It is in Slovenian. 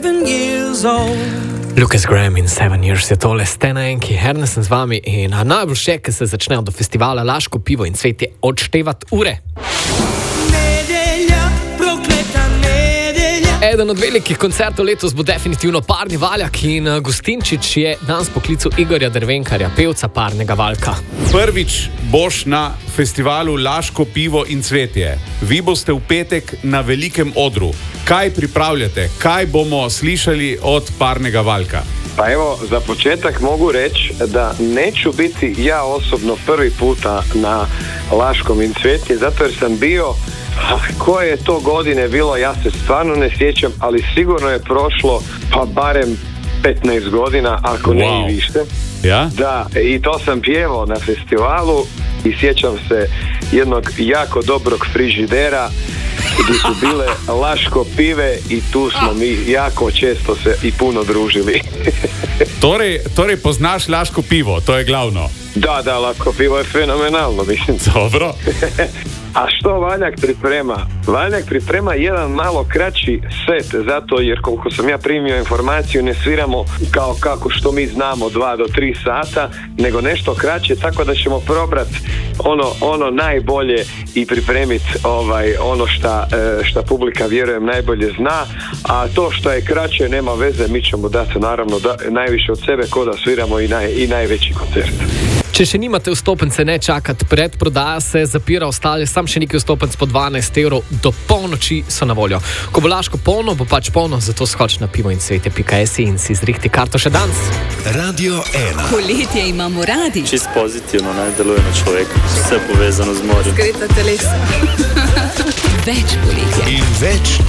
Lucas Graham in 7 Years je tole, ste na enki, Ernest sem z vami in najbolj še, ker se začnejo do festivala Laško pivo in cvetje odštevati ure. Eden od velikih koncertov letos bo definitivno Parni valjak in Gustinčič je danes poklical Igorja Drvenkarja, pevca Parnega valjka. Prvič boš na festivalu Laško pivo in cvetje. Vi boste v petek na velikem odru. Kaj pripravljate? Kaj bomo slišali od Parnega valjka? Pa evo, za početak mogu reći da neću biti ja osobno prvi puta na Laškom in cvetje, zato jer sam bio, koje je to godine bilo, ja se stvarno ne sjećam, ali sigurno je prošlo pa barem 15 godina, ako ne i više. Ja? Da, i to sam pjevao na festivalu i sjećam se jednog jako dobrog frižidera gdje su bile Laško pive i tu smo mi jako često se i puno družili. Torej poznaš Laško pivo, to je glavno. Da, Laško pivo je fenomenalno, mislim. Dobro. A što Valjak priprema? Valjak priprema jedan malo kraći set, zato jer koliko sam ja primio informaciju, ne sviramo kao kako što mi znamo 2 do 3 sata, nego nešto kraće, tako da ćemo probrati ono najbolje i pripremiti ono šta publika, vjerujem, najbolje zna, a to što je kraće nema veze, mi ćemo dati naravno najviše od sebe ko da sviramo i najveći koncert. Če še nimate vstopnice, ne čakati, predprodaja se zapira, ostale sam še nekaj vstopnic po 12 €, do polnoči so na voljo. Ko bo Laško polno, bo pač polno, zato skoč na pivoincvetje.si in si zrihti karto še danes. Radio 1. Poletje imamo radi. Čist pozitivno, ne, deluje na človeka. Vse povezano z morjem. Skrita telesa. Več poletja. In več